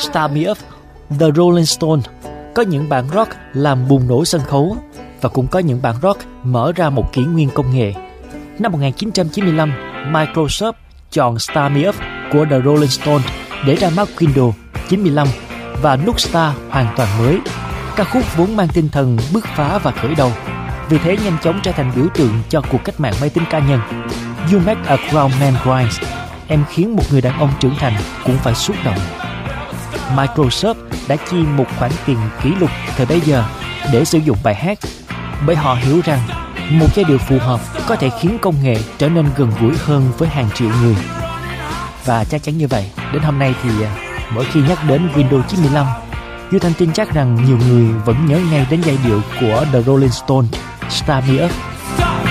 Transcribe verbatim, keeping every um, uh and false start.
Start Me Up, The Rolling Stones. Có những bản rock làm bùng nổ sân khấu và cũng có những bản rock mở ra một kỷ nguyên công nghệ. Năm một nghìn chín trăm chín mươi lăm, Microsoft chọn Start Me Up của The Rolling Stones để ra mắt Windows chín mươi lăm và nút Start hoàn toàn mới. Ca khúc vốn mang tinh thần bứt phá và khởi đầu, vì thế nhanh chóng trở thành biểu tượng cho cuộc cách mạng máy tính cá nhân. You Make a Grown Man Cry, em khiến một người đàn ông trưởng thành cũng phải xúc động. Microsoft đã chi một khoản tiền kỷ lục thời bấy giờ để sử dụng bài hát, bởi họ hiểu rằng một giai điệu phù hợp có thể khiến công nghệ trở nên gần gũi hơn với hàng triệu người. Và chắc chắn như vậy, đến hôm nay thì mỗi khi nhắc đến Windows chín mươi lăm, Duy Thanh tin chắc rằng nhiều người vẫn nhớ ngay đến giai điệu của The Rolling Stones, Start Me Up.